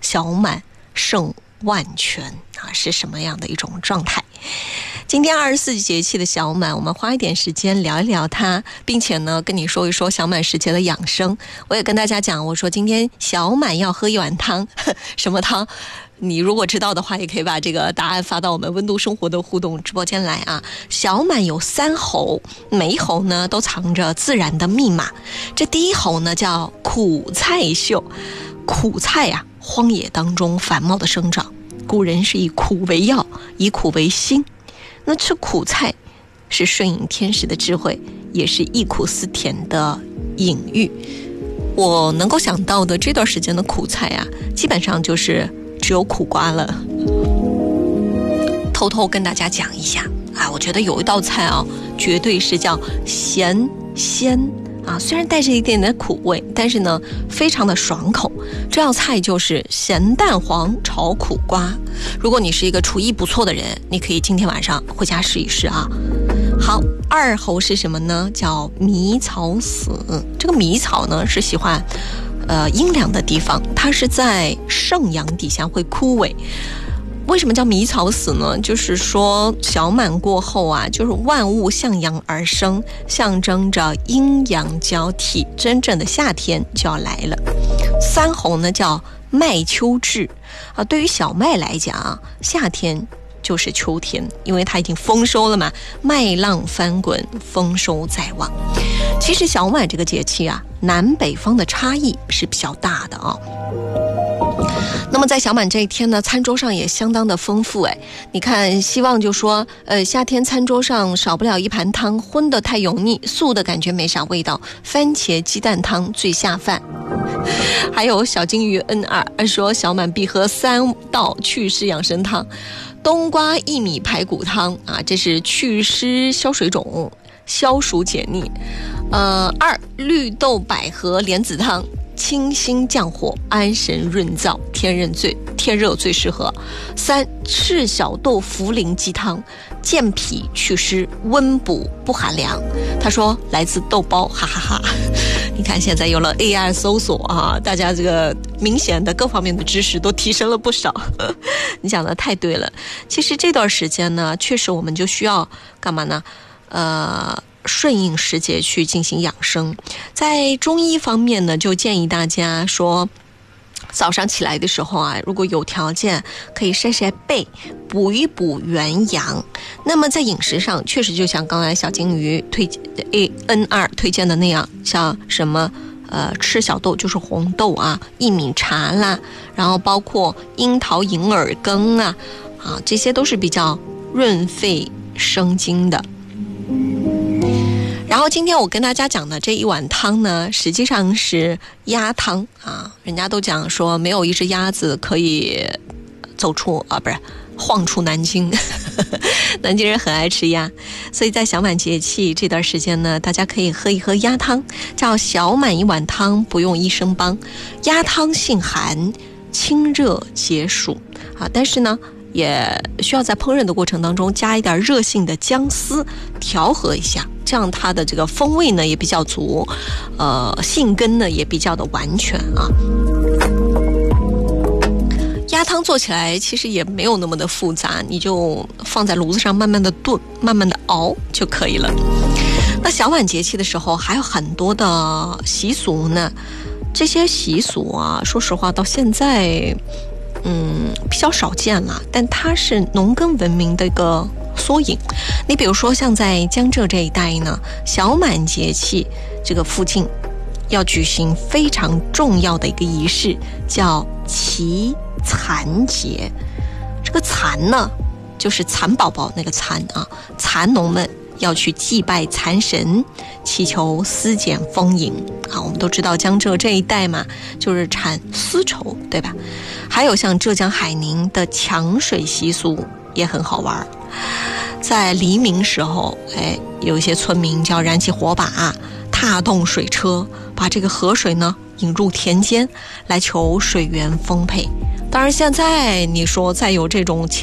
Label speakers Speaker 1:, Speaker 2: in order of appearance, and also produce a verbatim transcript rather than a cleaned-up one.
Speaker 1: 小满胜万全啊，是什么样的一种状态？今天二十四节气的小满，我们花一点时间聊一聊它，并且呢跟你说一说小满时节的养生。我也跟大家讲，我说今天小满要喝一碗汤，什么汤？你如果知道的话，也可以把这个答案发到我们温度生活的互动直播间来啊。小满有三候，每一候呢都藏着自然的密码。这第一候呢叫苦菜秀，苦菜啊，荒野当中繁茂的生长，古人是以苦为药，以苦为辛。那吃苦菜是顺应天时的智慧，也是忆苦思甜的隐喻。我能够想到的这段时间的苦菜啊，基本上就是只有苦瓜了。偷偷跟大家讲一下啊，我觉得有一道菜啊，绝对是叫咸鲜啊，虽然带着一点点苦味，但是呢非常的爽口。这道菜就是咸蛋黄炒苦瓜。如果你是一个厨艺不错的人，你可以今天晚上回家试一试啊。好，二候是什么呢？叫迷草死。这个迷草呢是喜欢呃阴凉的地方，它是在盛阳底下会枯萎。为什么叫迷草死呢？就是说小满过后啊，就是万物向阳而生，象征着阴阳交替，真正的夏天就要来了。三候呢叫麦秋至啊，对于小麦来讲，夏天就是秋天，因为它已经丰收了嘛，麦浪翻滚，丰收在望。其实小满这个节气啊，南北方的差异是比较大的啊。那么在小满这一天呢，餐桌上也相当的丰富哎。你看，希望就说，呃，夏天餐桌上少不了一盘汤，荤的太油腻，素的感觉没啥味道，番茄鸡蛋汤最下饭。还有小金鱼 N 二 说，小满必喝三道祛湿养生汤，冬瓜薏米排骨汤啊，这是祛湿消水肿、消暑解腻。呃，二绿豆百合莲子汤。清心降火，安神润燥，天热最天热最适合。三赤小豆茯苓鸡汤，健脾祛湿，温补不寒凉。他说来自豆包，哈哈哈哈。你看现在有了 A I 搜索啊，大家这个明显的各方面的知识都提升了不少。你讲的太对了。其实这段时间呢，确实我们就需要干嘛呢？呃。顺应时节去进行养生。在中医方面呢，就建议大家说，早上起来的时候啊，如果有条件可以晒晒背，补一补元阳。那么在饮食上，确实就像刚才小金鱼推 A N 二 推荐的那样，像什么呃赤小豆就是红豆啊，薏米茶啦，然后包括樱桃银耳羹啊，啊这些都是比较润肺生津的。然后今天我跟大家讲的这一碗汤呢，实际上是鸭汤啊。人家都讲说，没有一只鸭子可以走出啊，不是晃出南京。南京人很爱吃鸭，所以在小满节气这段时间呢，大家可以喝一喝鸭汤，叫小满一碗汤，不用医生帮。鸭汤性寒，清热解暑啊，但是呢，也需要在烹饪的过程当中加一点热性的姜丝调和一下，这样它的这个风味呢也比较足，呃，性根呢也比较的完全啊。鸭汤做起来其实也没有那么的复杂，你就放在炉子上慢慢的炖，慢慢的熬就可以了。那小满节气的时候还有很多的习俗呢，这些习俗啊，说实话到现在嗯，比较少见了，但它是农耕文明的一个缩影。你比如说像在江浙这一带呢，小满节气这个附近要举行非常重要的一个仪式，叫祈蚕节。这个蚕呢，就是蚕宝宝那个蚕啊，蚕农们要去祭拜蚕神，祈求丝茧丰盈啊。我们都知道江浙这一带嘛，就是产丝绸，对吧？还有像浙江海宁的抢水习俗也很好玩。在黎明时候，哎，有一些村民就要燃起火把，踏动水车，把这个河水呢引入田间，来求水源丰沛。当然，现在你说再有这种